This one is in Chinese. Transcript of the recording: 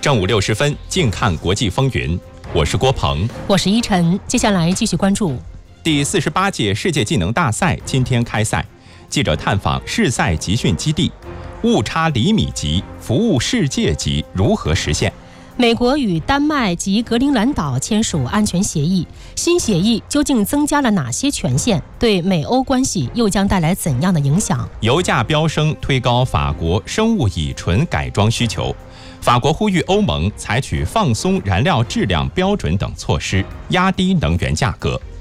正午60分，静看国际风云。我是郭鹏， 我是依晨。接下来继续关注第48届世界技能大赛今天开赛，记者探访试赛集训基地，误差厘米级服务世界级如何实现？ 美国与丹麦及格陵兰岛签署安全协议，新协议究竟增加了哪些权限？对美欧关系又将带来怎样的影响？ 油价飙升推高法国生物乙醇改装需求，法国呼吁欧盟采取放松燃料质量标准等措施，压低能源价格。